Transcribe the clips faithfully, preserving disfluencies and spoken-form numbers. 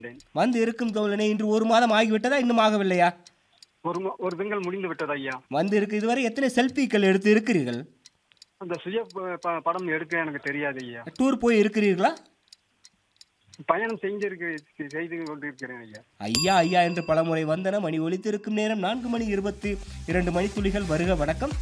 வந்து இருக்கும் தோழனே, இன்று ஒரு மாதம் ஆகிவிட்டதா, இன்னும் ஆகவில்லையா? ஒரு ம- ஒரு திங்கள் முடிந்து விட்டது ஐயா. வந்து இருக்கு. இதுவரை எத்தனை செல்ஃபிகள் எடுத்து இருக்கிறீர்கள்? அந்த சுய ப- ப- படம் எடுக்க எனக்கு தெரியாது ஐயா. டூர் போய் இருக்கிறீர்களா? பயணம் செஞ்சிருக்கு செய்து கொண்டிருக்கிறேன் ஐயா. ஐயா ஐயா என்று பலமுறை வந்தன. மணி ஒலித்திருக்கும் நேரம் நான்கு மணி இருபத்தி இரண்டு மணித்துளிகள். வருக வணக்கம்.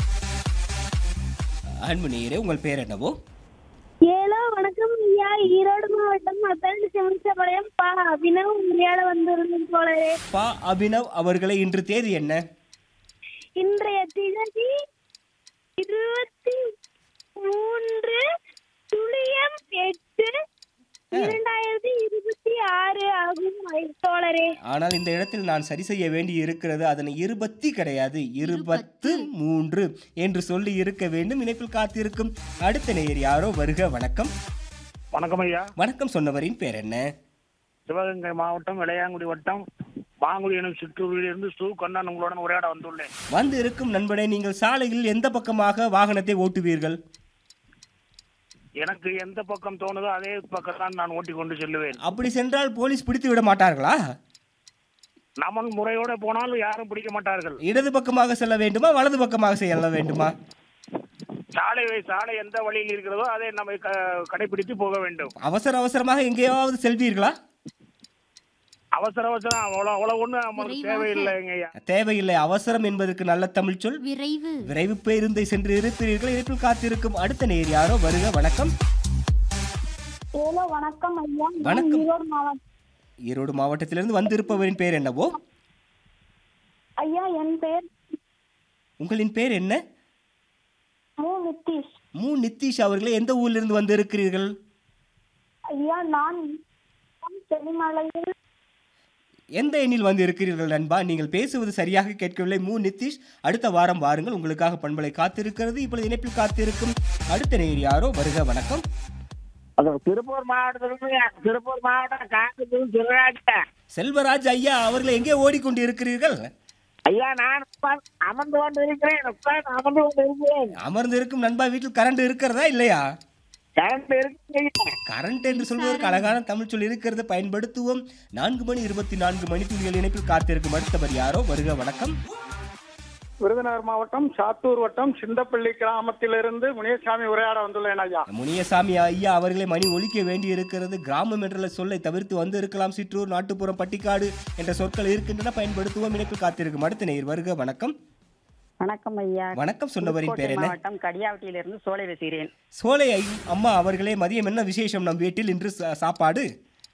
அன்பு நேயரே, உங்கள் பேர் என்னவோ? ஏலோ வணக்கம் ஐயா. ஈரோடு மாவட்டம் மத்தள சிவசபாளையம் பா அபினவ் உரையாட வந்திருந்தேன் போலவே. பா அபினவ் அவர்களே, இன்று தேதி என்ன? இன்றைய திகதி இருபத்தி மூன்று துளியம் எட்டு இரண்டாயிரத்தி இருபத்தி ஆறு ஆகும் தோழரே. ஆனால் இந்த இடத்தில் நான் சரி செய்ய வேண்டி இருக்கிறது. அதனை இருபத்தி கிடையாது, இருபத்து மூன்று என்று சொல்லி இருக்க வேண்டும். இணைப்பில் காத்திருக்கும் அடுத்த நேயர் யாரோ. வருக வணக்கம். வணக்கம் ஐயா. வணக்கம் சொன்னவரின் பேர் என்ன? சிவகங்கை மாவட்டம் இளையாங்குடி வட்டம் பாங்குடி எனும் சிற்றூரிலிருந்து சு கண்ணன் உங்களுடன் உரையாட வந்துள்ளேன். வந்து இருக்கும் நண்பனே, நீங்கள் சாலையில் எந்த பக்கமாக வாகனத்தை ஓட்டுவீர்கள்? எனக்கு எந்த பக்கம் தோணுதோ அதே பக்கம் தான் நான் ஓட்டி கொண்டு செல்லுவேன். அப்படி சென்றால் போலீஸ் பிடித்து விட மாட்டார்களா? நம்ம முறையோட போனால் யாரும் பிடிக்க மாட்டார்கள். இடது பக்கமாக செல்ல வேண்டுமா, வலது பக்கமாக செல்ல வேண்டுமா? சாலை சாலை எந்த வழியில் இருக்கிறதோ அதை நம்ம க- கடைபிடித்து போக வேண்டும். அவசர அவசரமாக எங்கேயாவது செல்வீர்களா? அவசர அவசரம் அவ்வளோ அவ்வளோ ஒன்றும் நமக்கு தேவையில்லைங்க ஐயா. தேவையில்லை. அவசரம் என்பதற்கு நல்ல தமிழ் சொல் விரைவு. விரைவு பேருந்தை சென்று இருக்கிறீர்கள். இணைப்பில் காத்திருக்கும் அடுத்த நேர் யாரோ. வருக வணக்கம். ஏலோ வணக்கம் ஐயா. நான் வணக்கம். ஈரோடு மாவட்டம். ஈரோடு மாவட்டத்திலிருந்து வந்திருப்பவரின் பேர் என்னவோ? ஐயா என் பெயர் உங்களின் பேர் என்ன? மு நித்தீஷ். மு நித்தீஷ் அவர்களே, எந்த ஊரிலிருந்து வந்திருக்கிறீர்கள்? ஐயா நான் சென்னிமலையில் எந்த எண்ணில் வந்து இருக்கிறீர்கள் நண்பா? நீங்கள் பேசுவது சரியாக கேட்கவில்லை. மு நித்தீஷ், அடுத்த வாரம் வாருங்கள், உங்களுக்காக பண்பலை காத்திருக்கிறது. இப்பொழுது இணைப்பில் காத்திருக்கும் அடுத்த நேர் யாரோ. வருக வணக்கம். அது திருப்பூர் மாவட்டத்திலிருந்து திருப்பூர் மாவட்டம் காஞ்சிபுரம் சிவராஜ். செல்வராஜ் ஐயா அவர்களை எங்கே ஓடிக்கொண்டு இருக்கிறீர்கள்? ஐயா நான் அமர்ந்து கொண்டு இருக்கிறேன். அமர்ந்து கொண்டு இருக்கிறேன். அமர்ந்திருக்கும் நண்பா, வீட்டில் கரண்ட் இருக்கிறதா இல்லையா? கரண்ட் இருக்கு. கரண்ட் என்று சொல்வதற்கு அழகான தமிழ் சொல் இருக்கிறது, பயன்படுத்துவோம். நான்கு மணி இருபத்தி நான்கு மணித்துளிகள். இணைப்பில் காத்திருக்கும் அடுத்தவர் யாரோ. வருக வணக்கம். விருதுநகர் மாவட்டம் சாத்தூர் வட்டம் சிந்தப்பள்ளி கிராமத்திலிருந்து முனியசாமி உரையாட வந்துள்ளேன் ஐயா. முனியசாமி ஐயா அவர்களை மணி ஒலிக்க வேண்டி இருக்கிறது. கிராமம் என்ற சொல்லை தவிர்த்து வந்து இருக்கலாம். சிற்றூர், நாட்டுப்புறம், பட்டிக்காடு என்ற சொற்கள் இருக்கின்றன, பயன்படுத்துவோம். இணைப்பில் காத்திருக்கும் அடுத்த நேயர். வருக வணக்கம். வணக்கம் ஐயா. வணக்கம் சொன்னவரின் பேர் என்ன? மாவட்டம் கடியாவட்டியிலிருந்து சோலை பேசுகிறேன். சோலை ஐ- அம்மா அவர்களே, மதியம் என்ன விசேஷம் நம் வீட்டில் இன்று சா- சாப்பாடு?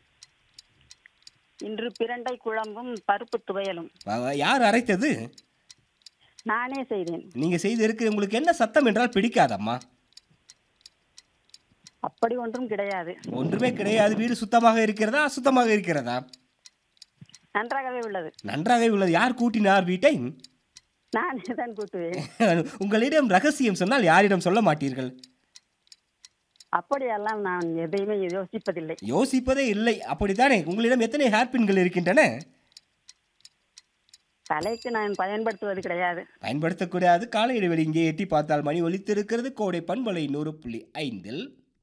இன்று பிரண்டை குழம்பும் பருப்பு துவையலும். வ- யார் அரைத்தது? நானே செய்தேன். நீங்க செய்து இருக்கு. உங்களுக்கு என்ன சத்தம் என்றால் பிடிக்காதம்மா? அப்படி ஒன்றும் கிடையாது. ஒன்றுமே கிடையாது. வீடு சுத்தமாக இருக்கிறதா, அசுத்தமாக இருக்கிறதா? நன்றாகவே உள்ளது. நன்றாக உள்ளது. யார் கூட்டினார் வீட்டை? நானே தான் கூட்டுவேன். உங்களிடம் ரகசியம் சொன்னால் யாரிடம் சொல்ல மாட்டீர்கள்? அப்படியெல்லாம் நான் எதையுமே யோசிப்பதில்லை. யோசிப்பதே இல்லை, அப்படித்தானே? உங்களிடம் எத்தனை ஹேர்பின்கள் இருக்கின்றன? தலைக்கு நான் பயன்படுத்துவது கிடையாது. பயன்படுத்தக்கூடாது. கால இடைவெளி இங்கே எட்டி பார்த்தால் மணி ஒலித்திருக்கிறது. கோடை பண்பலை நூறு புள்ளி ஐந்தில்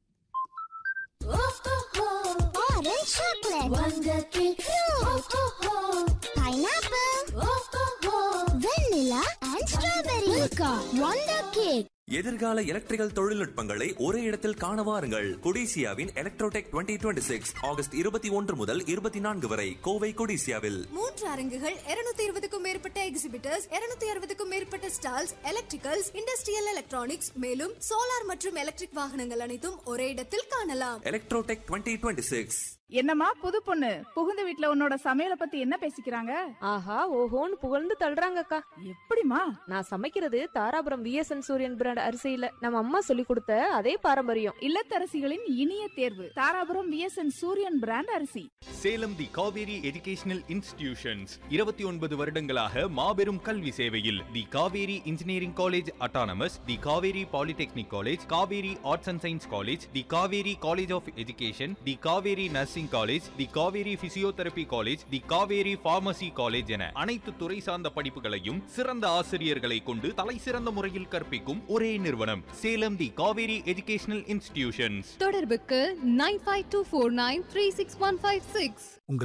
Orange chocolate. Wonder cake. Fruit. Pineapple. Vanilla and strawberry. Milka. Wonder cake. எதிர்கால எலக்ட்ரிக்கல் தொழில்நுட்பங்களை ஒரே இடத்தில் காண வாருங்கள். கொடிசியாவின் Electrotech twenty twenty six August இருபத்தி ஒன்று முதல் இருபத்தி நான்கு வரை கோவை கொடிசியாவில். மூன்று அரங்குகள், இருநூத்தி இருபதுக்கும் மேற்பட்ட எக்ஸிபிட்டர்ஸ், இருநூத்தி அறுபதுக்கும் மேற்பட்ட ஸ்டால்ஸ், எலக்ட்ரிக்கல்ஸ், இண்டஸ்ட்ரியல் எலக்ட்ரானிக்ஸ், மேலும் சோலார் மற்றும் எலக்ட்ரிக் வாகனங்கள் அனைத்தும் ஒரே இடத்தில் காணலாம். Electrotech twenty twenty six. என்னம்மா புது பொண்ணு, புகுந்த வீட்ல உன்னோட சமையலை பத்தி என்ன பேசிக்கிறாங்க? ஆஹா ஓஹோன்னு புகழ்ந்து தள்ளுறாங்கக்கா. எப்படிமா? நான் சமைக்கிறது தாராபுரம் விஎஸ்என் சூரியன் பிராண்ட் அரிசியில நம்ம அம்மா சொல்லி கொடுத்த அதே பாரம்பரியம். இல்லத்தரசிகளின் இனிய தேர்வு தாராபுரம் விஎஸ்என் சூரியன் பிராண்ட் அரிசி. சேலம் தி காவேரி எஜுகேஷனல் இன்ஸ்டிடியூஷன்ஸ் இருபத்தி ஒன்பது வருடங்களாக மாபெரும் கல்வி சேவையில். தி Kaveri engineering college autonomous, the Kaveri polytechnic college, Kaveri arts and science college, the Kaveri college of education, the Kaveri nursing nursing college, the Kaveri physiotherapy college, the Kaveri pharmacy college என அனைத்து துறை சார்ந்த படிப்புகளையும் சிறந்த ஆசிரியர்களை கொண்டு தலை சிறந்த முறையில் கற்பிக்கும் ஒரே நிறுவனம் சேலம் தி காவேரி எஜுகேஷனல் இன்ஸ்டிடியூஷன்ஸ். தொடர்புக்கு nine five two four nine three six one five six.